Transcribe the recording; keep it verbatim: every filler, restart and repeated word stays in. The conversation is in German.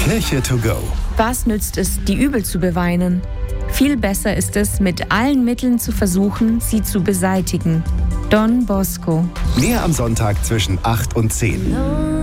Kirche to go. Was nützt es, die Übel zu beweinen? Viel besser ist es, mit allen Mitteln zu versuchen, sie zu beseitigen. Don Bosco. Mehr am Sonntag zwischen acht und zehn.